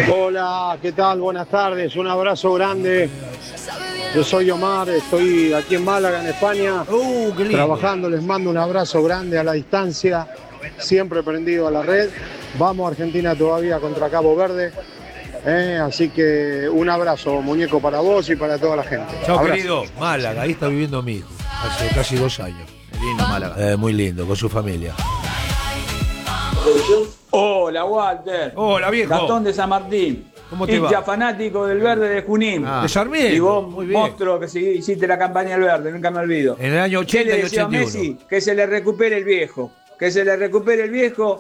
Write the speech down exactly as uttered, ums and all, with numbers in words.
Hola, ¿qué tal? Buenas tardes, un abrazo grande. Yo soy Omar, estoy aquí en Málaga, en España, Uh, qué lindo. trabajando. Les mando un abrazo grande a la distancia, siempre prendido a la red. Vamos Argentina todavía contra Cabo Verde. Eh, así que un abrazo, muñeco, para vos y para toda la gente. Chao, Abrazo. querido. Málaga, ahí está viviendo mi hijo. Hace casi dos años. Lindo Málaga. Eh, muy lindo, con su familia. Hola, Walter. Hola, viejo. Gastón de San Martín. ¿Cómo te Hincha va? fanático del Verde de Junín. Ah, de Sarmiento. Y vos, Muy bien. monstruo, que sí- hiciste la campaña del Verde, nunca me olvido. En el año ¿Qué ochenta le y decía a ochenta y uno. Messi? Que se le recupere el viejo. Que se le recupere el viejo